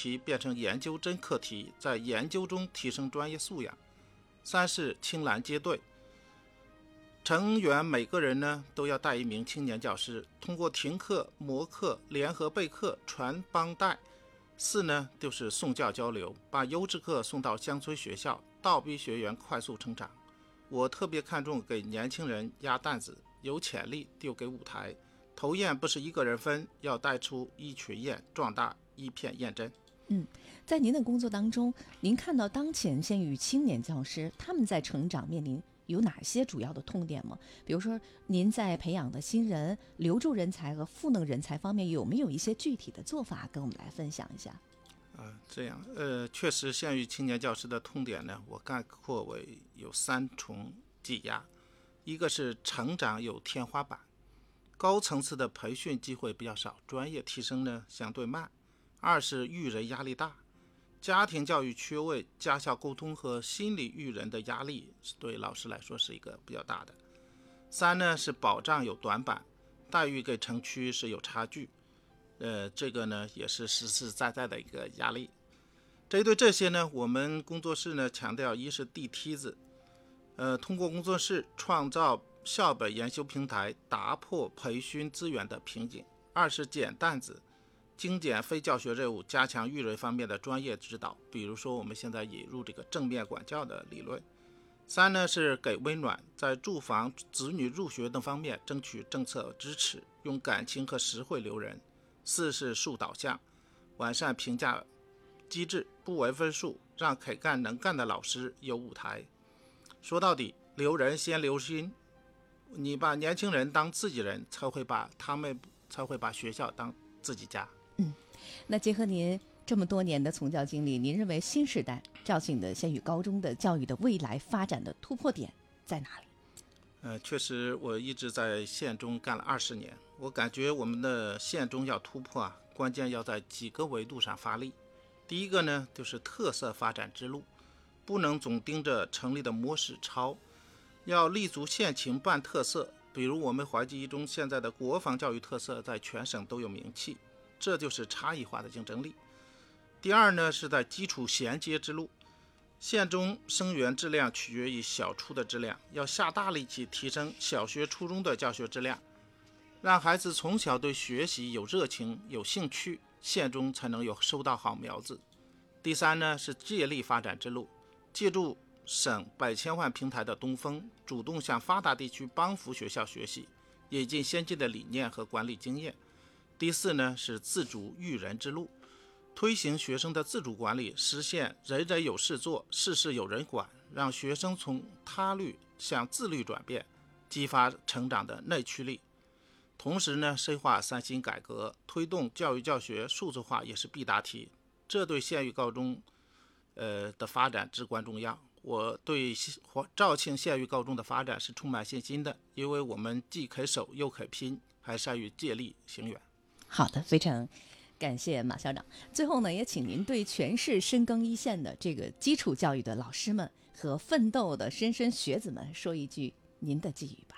题变成研究真课题，在研究中提升专业素养。3是青蓝接队，成员每个人呢都要带一名青年教师，通过停课、模课、联合备课、传帮带。4呢就是送教交流，把优质课送到乡村学校，倒逼学员快速成长。我特别看重给年轻人压担子，有潜力丢给舞台。投雁不是一个人分，要带出一群雁，壮大一片雁阵。 在您的工作当中，您看到当前县域青年教师他们在成长面临有哪些主要的痛点吗？比如说您在培养的新人、留住人才和赋能人才方面有没有一些具体的做法跟我们来分享一下？ 这样，确实县域青年教师的痛点呢，我概括为有3重挤压。一个是成长有天花板，高层次的培训机会比较少，专业提升呢相对慢。2是育人压力大，家庭教育缺位，家校沟通和心理育人的压力对老师来说是一个比较大的。3呢是保障有短板，待遇跟城区是有差距，这个呢也是实实在在的一个压力。针对这些呢，我们工作室呢强调，一是递梯子，通过工作室创造校本研修平台，打破培训资源的瓶颈。2是减担子，精简非教学任务，加强育人方面的专业指导，比如说我们现在引入这个正面管教的理论。3呢是给温暖，在住房、子女入学等方面争取政策支持，用感情和实惠留人。4是树导向，完善评价机制，不唯分数，让肯干能干的老师有舞台。说到底，留人先留心，你把年轻人当自己人，才会把学校当自己家。 那结合您这么多年的从教经历，您认为新时代肇庆的县域高中的教育的未来发展的突破点在哪里？ 确实我一直在县中干了20年，我感觉我们的县中要突破关键要在几个维度上发力。第一个呢就是特色发展之路，不能总盯着城里的模式抄，要立足县情办特色。比如我们怀集一中现在的国防教育特色在全省都有名气，这就是差异化的竞争力。第二呢是在基础衔接之路，县中生源质量取决于小初的质量，要下大力气提升小学初中的教学质量，让孩子从小对学习有热情有兴趣，县中才能有收到好苗子。第3呢是借力发展之路，借助省百千万平台的东风，主动向发达地区帮扶学校学习，引进先进的理念和管理经验。第4呢是自主育人之路，推行学生的自主管理，实现人人有事做，事事有人管，让学生从他律向自律转变，激发成长的内驱力。同时呢，深化3新改革，推动教育教学数字化也是必答题，这对县域高中的发展至关重要。我对肇庆县域高中的发展是充满信心的，因为我们既肯守又肯拼，还善于借力行远。 好的，非常感谢马校长。最后呢，也请您对全市深耕一线的这个基础教育的老师们和奋斗的莘莘学子们说一句您的寄语吧。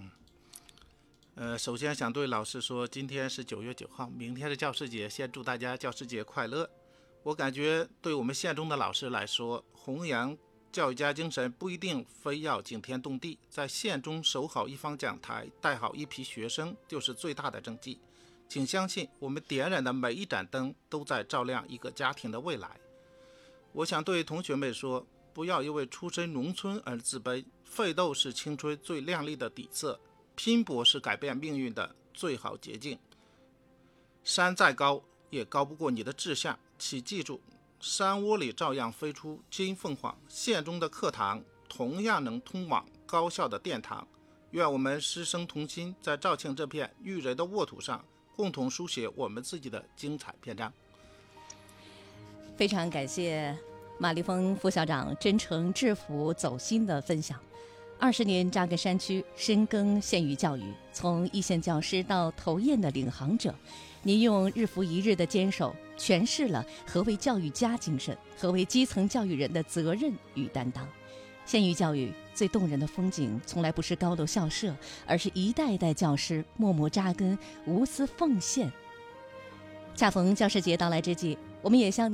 首先想对老师说，今天是9月9号，明天是教师节，先祝大家教师节快乐。我感觉对我们县中的老师来说，弘扬教育家精神不一定非要惊天动地，在县中守好一方讲台，带好一批学生，就是最大的政绩。请相信，我们点燃的每一盏灯都在照亮一个家庭的未来。我想对同学们说，不要因为出身农村而自卑，奋斗是青春最亮丽的底色，拼搏是改变命运的最好捷径。山再高也高不过你的志向，请记住，山窝里照样飞出金凤凰，县中的课堂同样能通往高校的殿堂。愿我们师生同心，在肇庆这片育人的沃土上，共同书写我们自己的精彩篇章。 非常感谢马立峰副校长真诚质朴走心的分享。20年扎根山区，深耕县域教育，从一线教师到投雁的领航者，您用日复一日的坚守，诠释了何为教育家精神，何为基层教育人的责任与担当。县域教育最动人的风景，从来不是高楼校舍，而是一代代教师默默扎根，无私奉献。恰逢教师节到来之际，我们也向